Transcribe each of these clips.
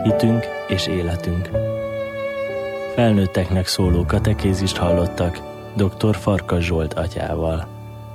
hitünk és életünk. Felnőtteknek szóló katekézist hallottak dr. Farkas Zsolt atyával.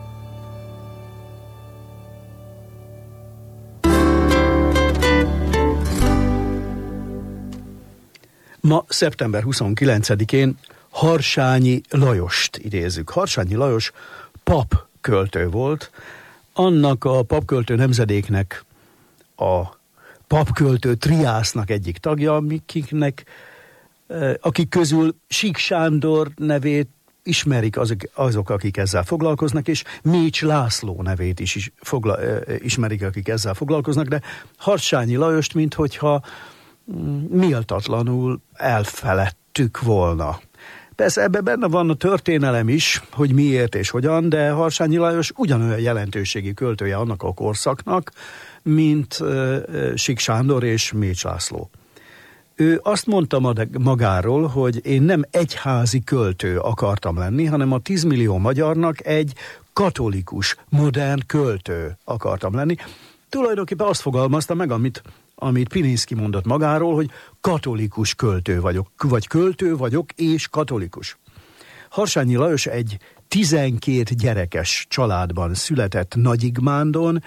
Ma szeptember 29-én Harsányi Lajost idézzük. Harsányi Lajos papköltő volt, annak a papköltő nemzedéknek, a papköltő triásznak egyik tagja, akik közül Sík Sándor nevét ismerik azok, akik ezzel foglalkoznak, és Mécs László nevét is ismerik, akik ezzel foglalkoznak, de Harsányi Lajost, minthogyha méltatlanul elfeledtük volna. Persze ebben benne van a történelem is, hogy miért és hogyan, de Harsányi Lajos ugyanolyan jelentőségi költője annak a korszaknak, mint Sík Sándor és Mécs László. Ő azt mondta magáról, hogy én nem egyházi költő akartam lenni, hanem a 10 millió magyarnak egy katolikus, modern költő akartam lenni. Tulajdonképpen azt fogalmazta meg, amit Pilinszky mondott magáról, hogy katolikus költő vagyok, vagy költő vagyok és katolikus. Harsányi Lajos egy 12 gyerekes családban született Nagyigmándon,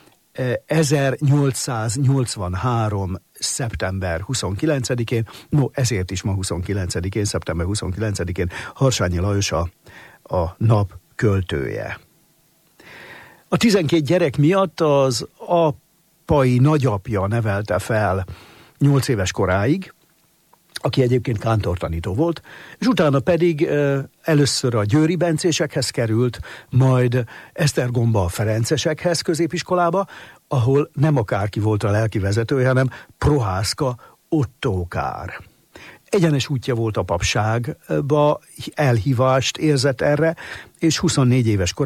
1883. szeptember 29-én, ezért is ma 29-én, szeptember 29-én Harsányi Lajos a nap költője. A 12 gyerek miatt az apai nagyapja nevelte fel 8 éves koráig, aki egyébként kántortanító volt, és utána pedig először a győri bencésekhez került, majd Esztergomba a ferencesekhez középiskolába, ahol nem akárki volt a lelki vezetője, hanem Prohászka Ottókár. Egyenes útja volt a papságba, elhívást érzett erre, és 24 éves korában